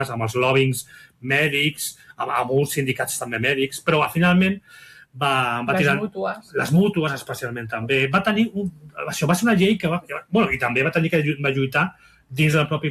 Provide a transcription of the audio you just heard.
amb els lobbyings mèdics, amb uns sindicats també mèdics, però finalment va tirar... Les mútues especialment també. Va tenir... Això va ser una llei que va... Bueno, i també va tenir que lluitar dins del propi